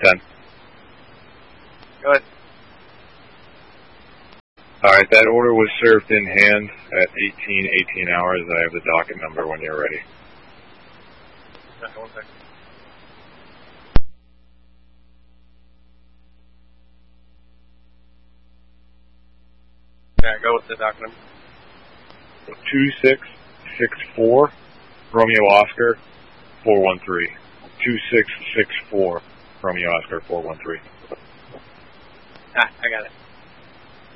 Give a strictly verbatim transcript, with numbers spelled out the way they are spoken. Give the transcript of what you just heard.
ten. Go ahead. All right, that order was served in hand at eighteen eighteen hours. I have the docket number when you're ready. Okay, one second. Yeah, go with the docket number. two six six four, Romeo Oscar, four one three. two six six four, Romeo Oscar, four one three. Ah, I got it.